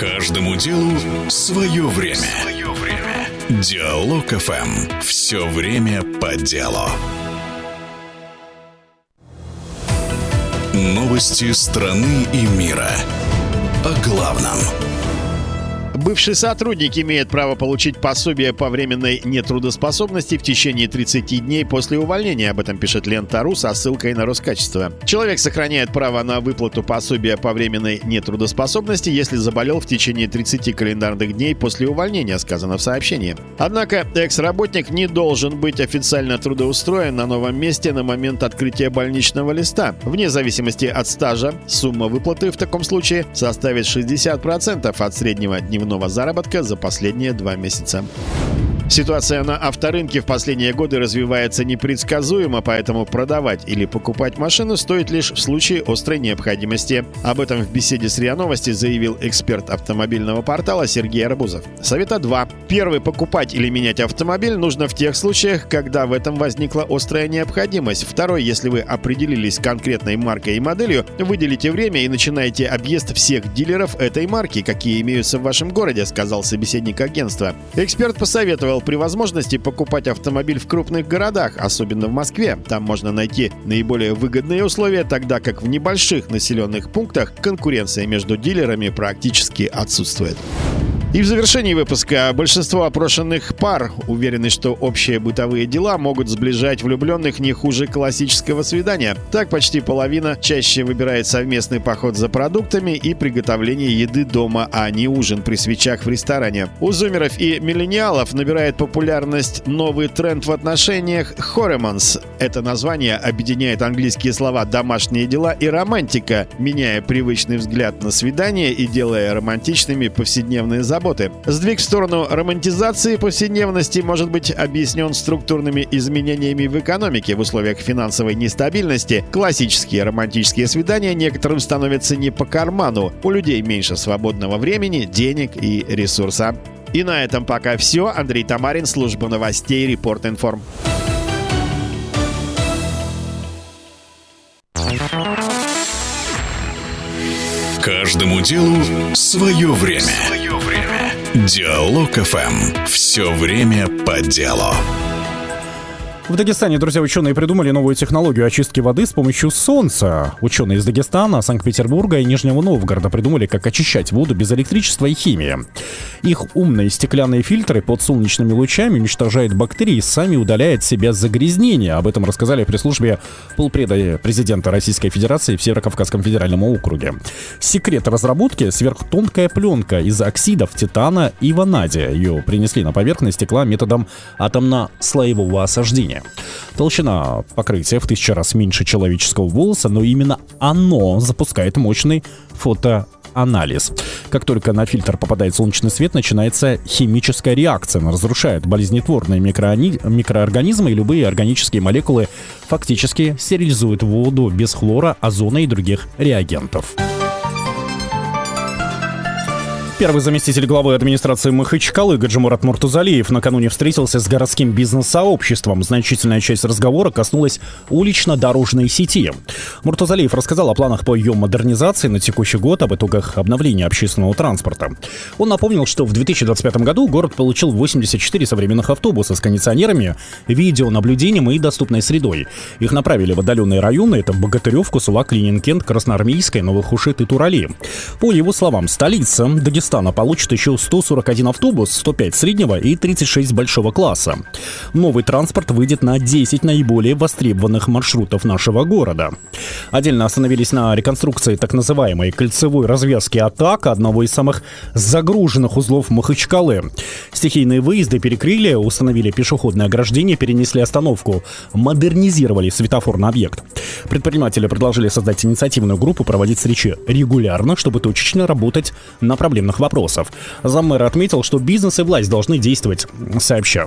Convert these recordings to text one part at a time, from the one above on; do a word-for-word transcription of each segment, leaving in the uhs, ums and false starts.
Каждому делу свое время. Свое время. Диалог эф эм. Все время по делу. Новости страны и мира. О главном. Бывший сотрудник имеет право получить пособие по временной нетрудоспособности в течение тридцати дней после увольнения. Об этом пишет Лента.ру со ссылкой на Роскачество. Человек сохраняет право на выплату пособия по временной нетрудоспособности, если заболел в течение тридцати календарных дней после увольнения, сказано в сообщении. Однако экс-работник не должен быть официально трудоустроен на новом месте на момент открытия больничного листа. Вне зависимости от стажа, сумма выплаты в таком случае составит шестьдесят процентов от среднего дневного заработка за последние два месяца. Ситуация на авторынке в последние годы развивается непредсказуемо, поэтому продавать или покупать машину стоит лишь в случае острой необходимости. Об этом в беседе с РИА Новости заявил эксперт автомобильного портала Сергей Арбузов. Совета два. Первый. Покупать или менять автомобиль нужно в тех случаях, когда в этом возникла острая необходимость. Второй. Если вы определились с конкретной маркой и моделью, выделите время и начинаете объезд всех дилеров этой марки, какие имеются в вашем городе, сказал собеседник агентства. Эксперт посоветовал при возможности покупать автомобиль в крупных городах, особенно в Москве. Там можно найти наиболее выгодные условия, тогда как в небольших населенных пунктах конкуренция между дилерами практически отсутствует. И в завершении выпуска большинство опрошенных пар уверены, что общие бытовые дела могут сближать влюбленных не хуже классического свидания. Так почти половина чаще выбирает совместный поход за продуктами и приготовление еды дома, а не ужин при свечах в ресторане. У зумеров и миллениалов набирает популярность новый тренд в отношениях «хореманс». Это название объединяет английские слова «домашние дела» и «романтика», меняя привычный взгляд на свидание и делая романтичными повседневные заботы. Сдвиг в сторону романтизации повседневности может быть объяснен структурными изменениями в экономике. В условиях финансовой нестабильности классические романтические свидания некоторым становятся не по карману. У людей меньше свободного времени, денег и ресурса. И на этом пока все. Андрей Тамарин, служба новостей Репорт Информ. Каждому делу свое время. Свое время. Диалог эф эм. Все время по делу. В Дагестане, друзья, ученые придумали новую технологию очистки воды с помощью солнца. Ученые из Дагестана, Санкт-Петербурга и Нижнего Новгорода придумали, как очищать воду без электричества и химии. Их умные стеклянные фильтры под солнечными лучами уничтожают бактерии и сами удаляют себя загрязнения. Об этом рассказали при службе полпреда президента Российской Федерации в Северо-Кавказском федеральном округе. Секрет разработки — сверхтонкая пленка из оксидов титана и ванадия. Ее принесли на поверхность стекла методом атомно-слоевого осаждения. Толщина покрытия в тысячу раз меньше человеческого волоса, но именно оно запускает мощный фотоанализ. Как только на фильтр попадает солнечный свет, начинается химическая реакция. Она разрушает болезнетворные микроорни... микроорганизмы, и любые органические молекулы фактически стерилизуют воду без хлора, озона и других реагентов. Первый заместитель главы администрации Махачкалы Гаджимурад Муртузалиев накануне встретился с городским бизнес-сообществом. Значительная часть разговора коснулась улично-дорожной сети. Муртузалиев рассказал о планах по ее модернизации на текущий год, об итогах обновления общественного транспорта. Он напомнил, что в две тысячи двадцать пятом году город получил восемьдесят четыре современных автобуса с кондиционерами, видеонаблюдением и доступной средой. Их направили в отдаленные районы — это Богатыревку, Сулак, Ленинкент, Красноармейская, Новохушит и Турали. По его словам, столица Дагестана получит еще сто сорок один автобус, сто пять среднего и тридцать шесть большого класса. Новый транспорт выйдет на десять наиболее востребованных маршрутов нашего города. Отдельно остановились на реконструкции так называемой кольцевой развязки Атака, одного из самых загруженных узлов Махачкалы. Стихийные выезды перекрыли, установили пешеходное ограждение, перенесли остановку, модернизировали светофорный объект. Предприниматели предложили создать инициативную группу, проводить встречи регулярно, чтобы точечно работать на проблемных вопросов. Заммэра отметил, что бизнес и власть должны действовать сообща.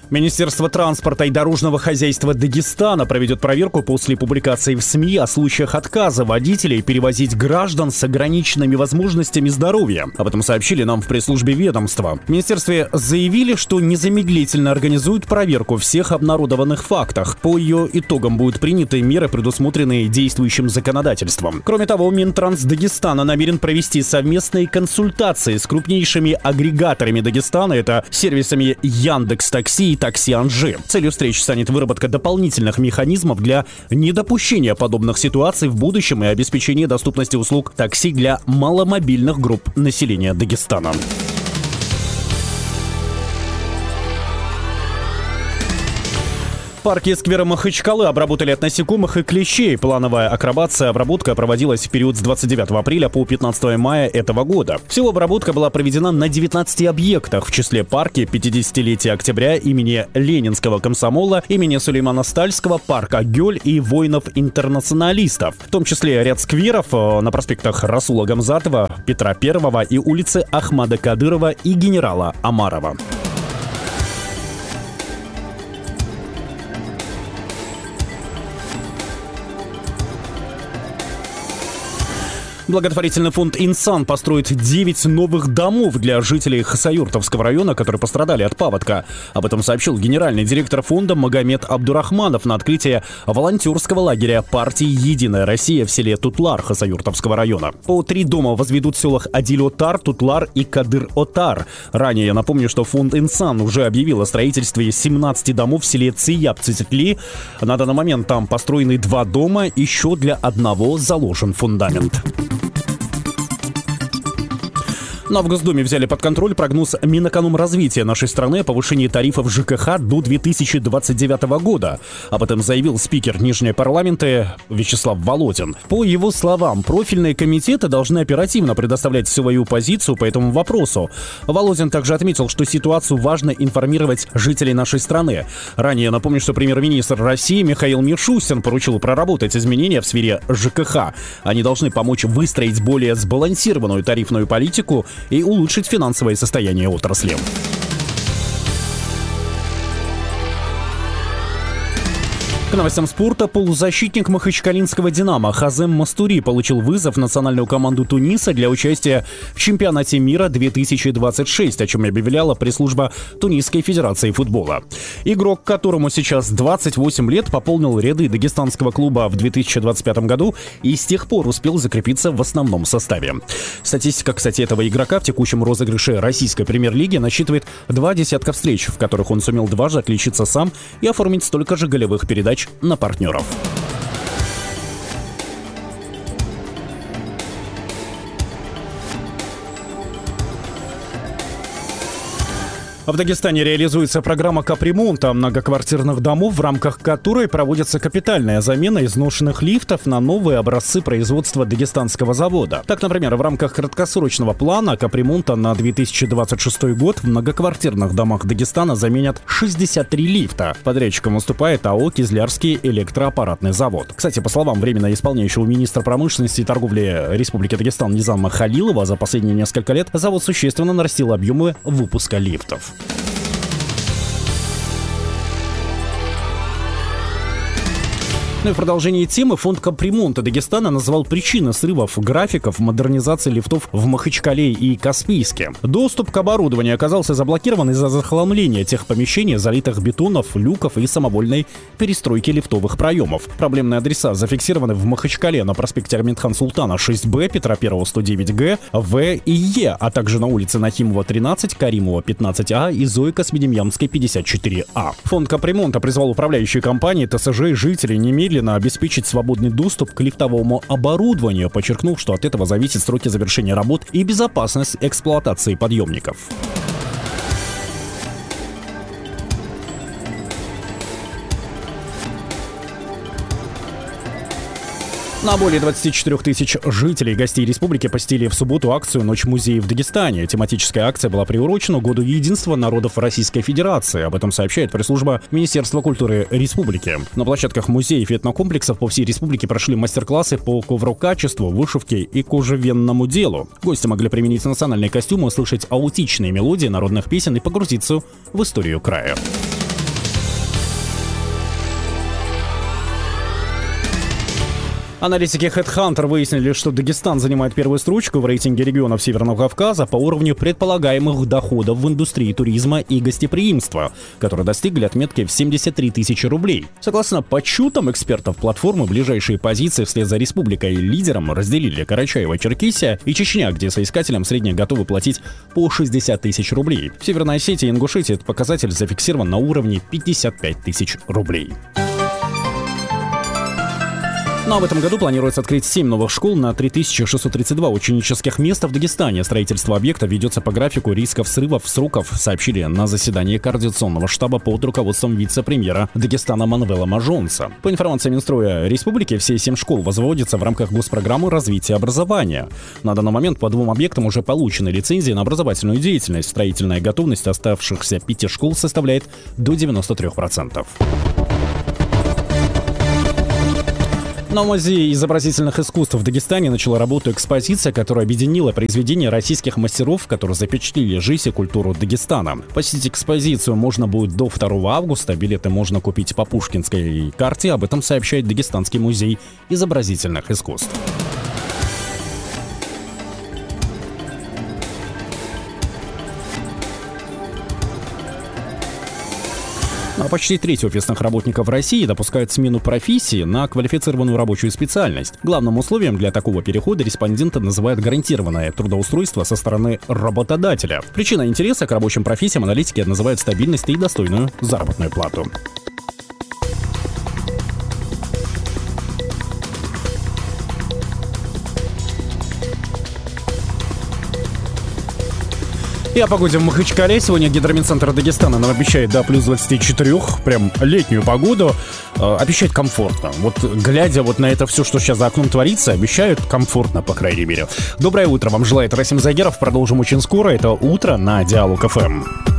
Министерство транспорта и дорожного хозяйства Дагестана проведет проверку после публикации в СМИ о случаях отказа водителей перевозить граждан с ограниченными возможностями здоровья. Об этом сообщили нам в пресс-службе ведомства. В министерстве заявили, что незамедлительно организуют проверку всех обнародованных фактов. По ее итогам будут приняты меры, предусмотренные действующим законодательством. Кроме того, Минтранс Дагестана намерен провести совместные консультации с крупнейшими агрегаторами Дагестана, это сервисами Яндекс.Такси и Такси Анжи. Целью встречи станет выработка дополнительных механизмов для недопущения подобных ситуаций в будущем и обеспечения доступности услуг такси для маломобильных групп населения Дагестана. Парки и скверы Махачкалы обработали от насекомых и клещей. Плановая акробация обработка проводилась в период с двадцать девятого апреля по пятнадцатого мая этого года. Всего обработка была проведена на девятнадцати объектах, в числе парки пятидесятилетия октября имени Ленинского комсомола, имени Сулеймана Стальского, парка Гёль и воинов-интернационалистов. В том числе ряд скверов на проспектах Расула Гамзатова, Петра Первого и улицы Ахмада Кадырова и генерала Амарова. Благотворительный фонд «Инсан» построит девять новых домов для жителей Хасавюртовского района, которые пострадали от паводка. Об этом сообщил генеральный директор фонда Магомед Абдурахманов на открытии волонтерского лагеря партии «Единая Россия» в селе Тутлар Хасавюртовского района. По три дома возведут в селах Адиль-Отар, Тутлар и Кадыр-Отар. Ранее я напомню, что фонд «Инсан» уже объявил о строительстве семнадцати домов в селе Цияб-Цицикли. На данный момент там построены два дома, еще для одного заложен фундамент. Но в Госдуме взяли под контроль прогноз Минэкономразвития нашей страны о повышении тарифов ЖКХ до две тысячи двадцать девятого года. Об этом заявил спикер Нижнего парламента Вячеслав Володин. По его словам, профильные комитеты должны оперативно предоставлять свою позицию по этому вопросу. Володин также отметил, что ситуацию важно информировать жителей нашей страны. Ранее напомню, что премьер-министр России Михаил Мишустин поручил проработать изменения в сфере ЖКХ. Они должны помочь выстроить более сбалансированную тарифную политику и улучшить финансовое состояние отрасли. К новостям спорта. Полузащитник махачкалинского «Динамо» Хазем Мастури получил вызов в национальную команду Туниса для участия в чемпионате мира две тысячи двадцать шесть, о чем объявляла пресс-служба Тунисской федерации футбола. Игрок, которому сейчас двадцать восемь лет, пополнил ряды дагестанского клуба в две тысячи двадцать пятом году и с тех пор успел закрепиться в основном составе. Статистика, кстати, этого игрока в текущем розыгрыше российской премьер-лиги насчитывает два десятка встреч, в которых он сумел дважды отличиться сам и оформить столько же голевых передач на партнеров. В Дагестане реализуется программа капремонта многоквартирных домов, в рамках которой проводится капитальная замена изношенных лифтов на новые образцы производства дагестанского завода. Так, например, в рамках краткосрочного плана капремонта на две тысячи двадцать шестой год в многоквартирных домах Дагестана заменят шестьдесят три лифта. Подрядчиком выступает АО «Кизлярский электроаппаратный завод». Кстати, по словам временно исполняющего министра промышленности и торговли Республики Дагестан Низама Халилова, за последние несколько лет завод существенно нарастил объемы выпуска лифтов. Ну и в продолжении темы фонд капремонта Дагестана назвал причины срывов графиков модернизации лифтов в Махачкале и Каспийске. Доступ к оборудованию оказался заблокирован из-за захламления тех помещений, залитых бетонов, люков и самовольной перестройки лифтовых проемов. Проблемные адреса зафиксированы в Махачкале на проспекте Ахмедхан Султана шесть Б, Петра Первого сто девять Г, В и Е, а также на улице Нахимова тринадцать, Каримова пятнадцать А и Зои Космедемьянской пятьдесят четыре А. Фонд капремонта призвал управляющие компании, ТСЖ и жителей немедленно обеспечить свободный доступ к лифтовому оборудованию, подчеркнув, что от этого зависят сроки завершения работ и безопасность эксплуатации подъемников. На более двадцати четырёх тысяч жителей и гостей республики посетили в субботу акцию «Ночь музея» в Дагестане. Тематическая акция была приурочена Году единства народов Российской Федерации. Об этом сообщает пресс-служба Министерства культуры республики. На площадках музеев и этнокомплексов по всей республике прошли мастер-классы по коврокачеству, вышивке и кожевенному делу. Гости могли применить национальные костюмы, услышать аутичные мелодии народных песен и погрузиться в историю края. Аналитики HeadHunter выяснили, что Дагестан занимает первую строчку в рейтинге регионов Северного Кавказа по уровню предполагаемых доходов в индустрии туризма и гостеприимства, которые достигли отметки в семьдесят три тысячи рублей. Согласно подсчетам экспертов платформы, ближайшие позиции вслед за республикой и лидером разделили Карачаево-Черкесия и Чечня, где соискателям средне готовы платить по шестьдесят тысяч рублей. В Северной Осетии и Ингушетии этот показатель зафиксирован на уровне пятьдесят пять тысяч рублей. Ну а в этом году планируется открыть семь новых школ на три тысячи шестьсот тридцать два ученических места в Дагестане. Строительство объекта ведется по графику рисков срывов сроков, сообщили на заседании координационного штаба под руководством вице-премьера Дагестана Манвела Мажонса. По информации Минстроя Республики, все семь школ возводятся в рамках госпрограммы развития образования. На данный момент по двум объектам уже получены лицензии на образовательную деятельность. Строительная готовность оставшихся пяти школ составляет до девяноста трёх процентов. На Музее изобразительных искусств в Дагестане начала работу экспозиция, которая объединила произведения российских мастеров, которые запечатлели жизнь и культуру Дагестана. Посетить экспозицию можно будет до второго августа. Билеты можно купить по Пушкинской карте. Об этом сообщает Дагестанский музей изобразительных искусств. А почти треть офисных работников России допускают смену профессии на квалифицированную рабочую специальность. Главным условием для такого перехода респонденты называют гарантированное трудоустройство со стороны работодателя. Причиной интереса к рабочим профессиям аналитики называют стабильность и достойную заработную плату. И о погоде в Махачкале. Сегодня Гидромедцентр Дагестана нам обещает до плюс двадцати четырёх, прям летнюю погоду. Э, обещает комфортно. Вот глядя вот на это все, что сейчас за окном творится, обещают комфортно, по крайней мере. Доброе утро вам желает Расим Загеров. Продолжим очень скоро. Это «Утро» на Диалог эф эм.